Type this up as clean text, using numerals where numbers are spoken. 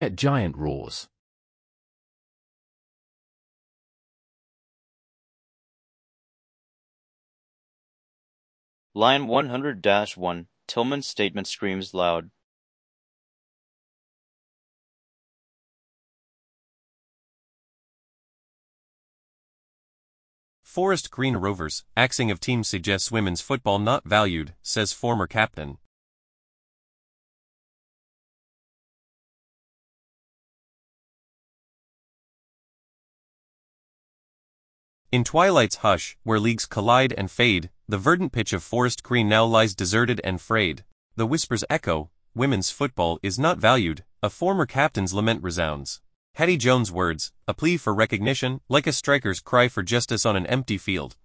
At giant roars. Line 100-1, Tillman's statement screams loud. Forest Green Rovers, axing of team suggests women's football not valued, says former captain. In twilight's hush, where leagues collide and fade, the verdant pitch of Forest Green now lies deserted and frayed. The whispers echo, women's football is not valued, a former captain's lament resounds. Hattie Jones' words, a plea for recognition, like a striker's cry for justice on an empty field.